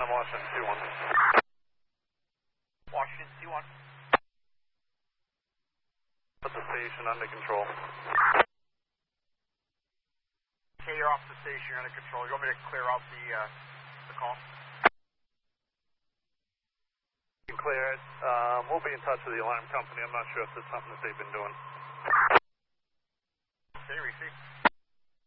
Washington 2-1. Washington 2-1. Put the station under control. Okay, you're off the station, you're under control. You want me to clear out the call? You can clear it. We'll be in touch with the alarm company. I'm not sure if there's something that they've been doing. Okay, receive.